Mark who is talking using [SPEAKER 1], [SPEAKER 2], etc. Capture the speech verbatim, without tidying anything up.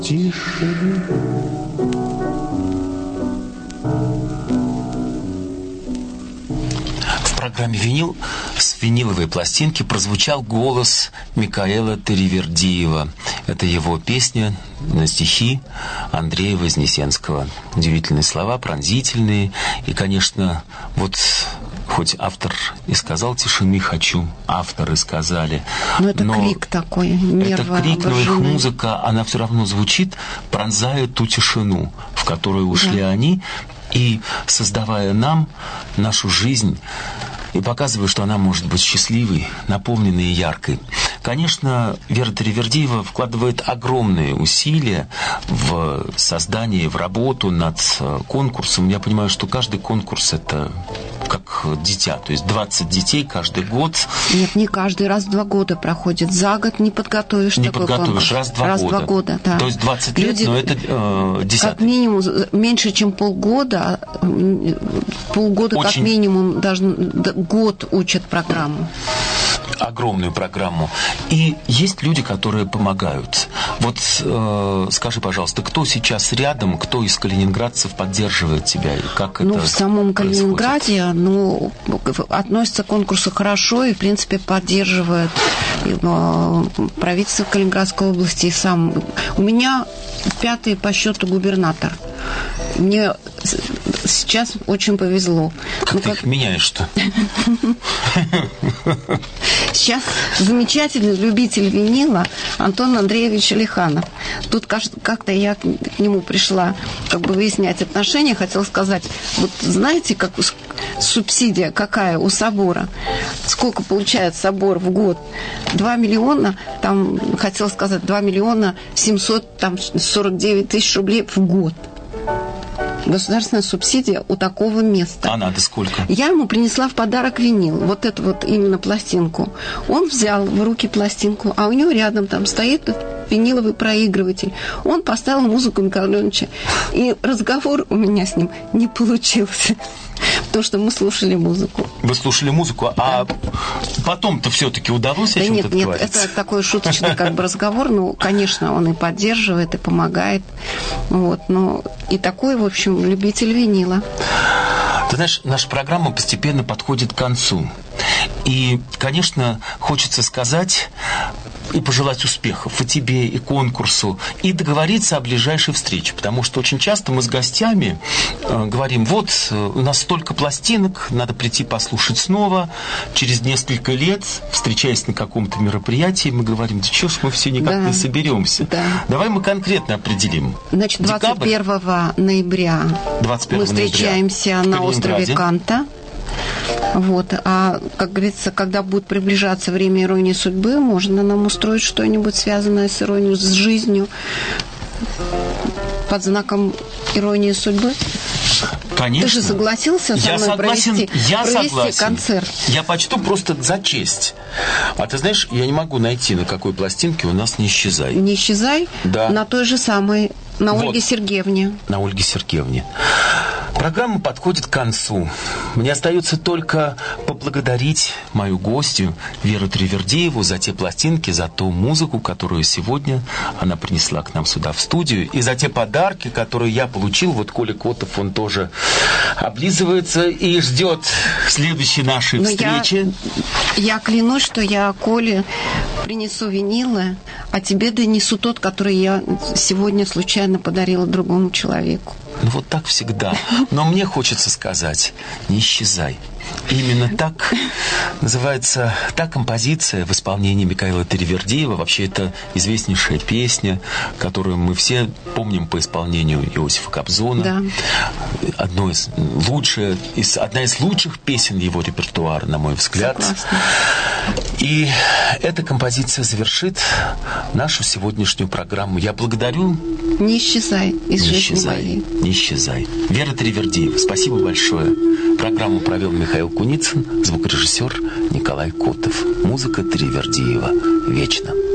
[SPEAKER 1] Тише. В программе «Винил» с виниловой пластинки прозвучал голос Микаэла Таривердиева. Это его песня на стихи Андрея Вознесенского. Удивительные слова, пронзительные. И, конечно, вот хоть автор и сказал «тишины хочу», авторы сказали.
[SPEAKER 2] Но это но крик такой, нервооборженный.
[SPEAKER 1] Это крик, но их музыка, она все равно звучит, пронзая ту тишину, в которую ушли да. они, и создавая нам нашу жизнь, и показывая, что она может быть счастливой, наполненной и яркой. Конечно, Вера Таривердиева вкладывает огромные усилия в создание, в работу над конкурсом. Я понимаю, что каждый конкурс – это как дитя, то есть двадцать детей каждый год.
[SPEAKER 2] Нет, не каждый, раз в два года проходит. За год не подготовишь
[SPEAKER 1] не
[SPEAKER 2] такой
[SPEAKER 1] подготовишь,
[SPEAKER 2] конкурс.
[SPEAKER 1] раз в два
[SPEAKER 2] раз
[SPEAKER 1] года.
[SPEAKER 2] Два года да.
[SPEAKER 1] То есть двадцать лет,
[SPEAKER 2] Люди,
[SPEAKER 1] но это э, десятый.
[SPEAKER 2] Как минимум, меньше, чем полгода, полгода Очень... как минимум, даже год учат программу.
[SPEAKER 1] Огромную программу. И есть люди, которые помогают. Вот э, скажи, пожалуйста, кто сейчас рядом, кто из калининградцев поддерживает тебя? И как
[SPEAKER 2] ну,
[SPEAKER 1] это
[SPEAKER 2] в самом
[SPEAKER 1] происходит?
[SPEAKER 2] Калининграде ну, относятся к конкурсу хорошо и, в принципе, поддерживает э, правительство Калининградской области и сам. У меня пятый по счету губернатор. Мне сейчас очень повезло.
[SPEAKER 1] Как ну, ты как... их меняешь-то?
[SPEAKER 2] Сейчас замечательный любитель винила Антон Андреевич Алиханов. Тут как-то я к нему пришла как бы выяснять отношения. Хотела сказать, вот знаете, как субсидия какая у собора? Сколько получает собор в год? два миллиона, там, хотела сказать, два миллиона семьсот сорок девять тысяч рублей в год. Государственная субсидия у такого места.
[SPEAKER 1] А надо сколько?
[SPEAKER 2] Я ему принесла в подарок винил, вот эту вот именно пластинку. Он взял в руки пластинку, а у него рядом там стоит виниловый проигрыватель. Он поставил музыку Михаила Леонидовича. И разговор у меня с ним не получился. Потому что мы слушали музыку.
[SPEAKER 1] Вы слушали музыку, да. А потом-то все-таки удалось
[SPEAKER 2] да
[SPEAKER 1] о чем-то
[SPEAKER 2] нет, нет,
[SPEAKER 1] говорить?
[SPEAKER 2] это такой шуточный как бы разговор. Ну, конечно, он и поддерживает, и помогает. Вот, но и такой, в общем, любитель винила.
[SPEAKER 1] Ты знаешь, наша программа постепенно подходит к концу. И, конечно, хочется сказать и пожелать успехов и тебе, и конкурсу, и договориться о ближайшей встрече. Потому что очень часто мы с гостями э, говорим, вот, у нас столько пластинок, надо прийти послушать снова. Через несколько лет, встречаясь на каком-то мероприятии, мы говорим, да что ж мы все никак да. не соберемся. Да. Давай мы конкретно определим.
[SPEAKER 2] Значит, двадцать первого ноября
[SPEAKER 1] двадцать первого
[SPEAKER 2] мы встречаемся
[SPEAKER 1] ноября
[SPEAKER 2] на острове Канта. Вот. А, как говорится, когда будет приближаться время иронии судьбы, можно нам устроить что-нибудь, связанное с иронией, с жизнью, под знаком иронии судьбы.
[SPEAKER 1] Конечно.
[SPEAKER 2] Ты же согласился со
[SPEAKER 1] я
[SPEAKER 2] мной
[SPEAKER 1] согласен,
[SPEAKER 2] провести,
[SPEAKER 1] я
[SPEAKER 2] провести
[SPEAKER 1] согласен.
[SPEAKER 2] концерт?
[SPEAKER 1] Я почту просто за честь. А ты знаешь, я не могу найти, на какой пластинке у нас «Не исчезай».
[SPEAKER 2] «Не исчезай»?
[SPEAKER 1] Да.
[SPEAKER 2] На той же самой, на вот. Ольге Сергеевне.
[SPEAKER 1] На Ольге Сергеевне. Программа подходит к концу. Мне остается только поблагодарить мою гостью Веру Таривердиеву за те пластинки, за ту музыку, которую сегодня она принесла к нам сюда в студию, и за те подарки, которые я получил. Вот Коля Котов, он тоже облизывается и ждет следующей нашей Но встречи.
[SPEAKER 2] Я, я клянусь, что я Коле принесу винилы, а тебе донесу тот, который я сегодня случайно подарила другому человеку.
[SPEAKER 1] Ну вот так всегда. Но мне хочется сказать, не исчезай. Именно так называется та композиция в исполнении Микаэла Таривердиева. Вообще это известнейшая песня, которую мы все помним по исполнению Иосифа Кобзона.
[SPEAKER 2] Да.
[SPEAKER 1] Одно из лучших, из, одна из лучших песен его репертуара, на мой взгляд.
[SPEAKER 2] Согласна.
[SPEAKER 1] И эта композиция завершит нашу сегодняшнюю программу. Я благодарю.
[SPEAKER 2] Не исчезай из
[SPEAKER 1] не
[SPEAKER 2] жизни
[SPEAKER 1] исчезай,
[SPEAKER 2] моей.
[SPEAKER 1] Не исчезай. Вера Таривердиева, спасибо большое. Программу провел Михаил Куницын, звукорежиссер Николай Котов. Музыка Таривердиева. Вечно.